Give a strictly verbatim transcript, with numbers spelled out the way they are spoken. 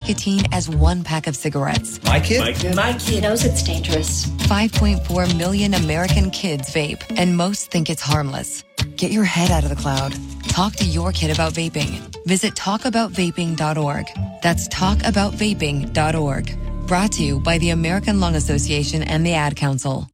nicotine as one pack of cigarettes. My kid? My kid? My kid knows it's dangerous. five point four million American kids vape, and most think it's harmless. Get your head out of the cloud. Talk to your kid about vaping. Visit talk about vaping dot org. That's talk about vaping dot org. Brought to you by the American Lung Association and the Ad Council.